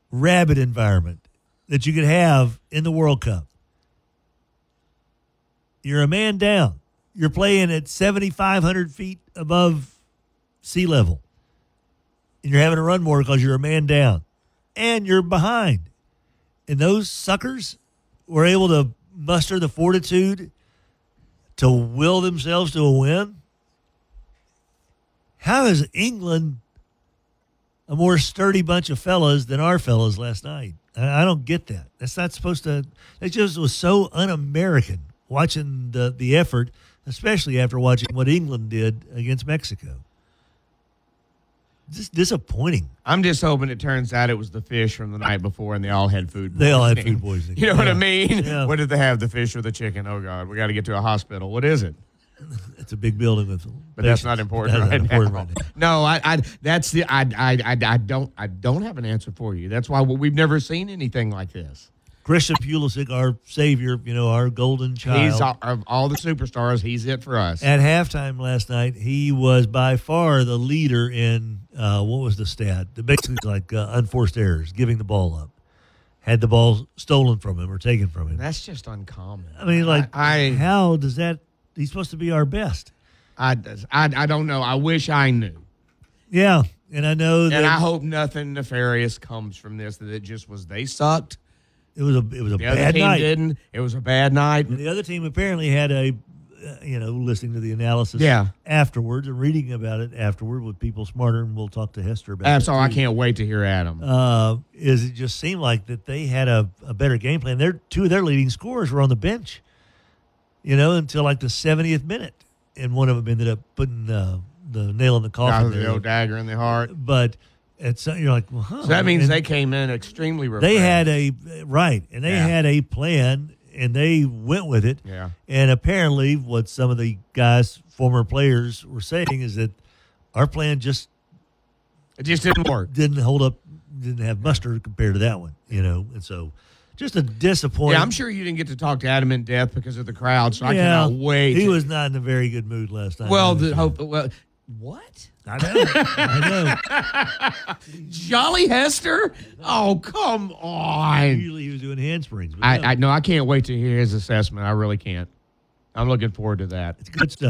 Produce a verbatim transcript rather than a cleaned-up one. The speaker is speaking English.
rabid environment that you could have in the World Cup. You're a man down. You're playing at seventy-five hundred feet above sea level. And you're having to run more because you're a man down. And you're behind. And those suckers were able to muster the fortitude to will themselves to a win. How is England a more sturdy bunch of fellas than our fellas last night? I, I don't get that. That's not supposed to – it just was so un-American watching the, the effort, especially after watching what England did against Mexico. Just disappointing. I'm just hoping it turns out it was the fish from the night before and they all had food poisoning. They all had food poisoning. You know yeah. what I mean? Yeah. What did they have, the fish or the chicken? Oh, God, we got to get to a hospital. What is it? It's a big building with But that's not important, that's right, not important now. right now. No, I, I, that's the, I, I, I, I don't, I don't have an answer for you. That's why we've never seen anything like this. Christian Pulisic, our savior, you know, our golden child. He's all, of all the superstars. He's it for us. At halftime last night, he was by far the leader in uh, what was the stat? Basically, like uh, unforced errors, giving the ball up, had the ball stolen from him or taken from him. That's just uncommon. I mean, like, I, I how does that? He's supposed to be our best. I, I, I don't know. I wish I knew. Yeah, and I know that. And I hope nothing nefarious comes from this. That it just was they sucked. It was a it was a The other bad team night. didn't. It was a bad night. And the other team apparently had a, uh, you know, listening to the analysis Yeah. afterwards and reading about it afterward with people smarter, and we'll talk to Hester about it. Absolutely, I can't wait to hear Adam. Uh, is it just seemed like that they had a, a better game plan. Their two of their leading scorers were on the bench, you know, until like the seventieth minute, and one of them ended up putting uh, the nail in the coffin. Got the there. old dagger in the heart. But it's uh, you're like, well, huh. So that means And they came in extremely refreshed. they had a right, and they Yeah. had a plan, and they went with it. Yeah. And apparently, what some of the guys, former players, were saying is that our plan just It just didn't work. didn't hold up, didn't have muster compared to that one, you know. And so, just a disappointing. Yeah, I'm sure you didn't get to talk to Adam in depth because of the crowd, so I Yeah, cannot wait. He to- was not in a very good mood last night. well, the hope. Well, what? I know. I know. Jolly Hester? Oh, come on. Usually he was doing handsprings. But I, no, I no, I can't wait to hear his assessment. I really can't. I'm looking forward to that. it's good stuff.